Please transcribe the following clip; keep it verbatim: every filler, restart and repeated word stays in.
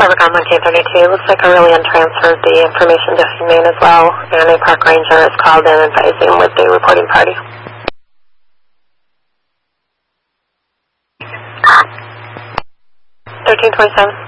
Overcom one thirty-two. Looks like Aurelian transferred the information to Humane as well, and a park ranger is called in advising with the reporting party. thirteen twenty-seven.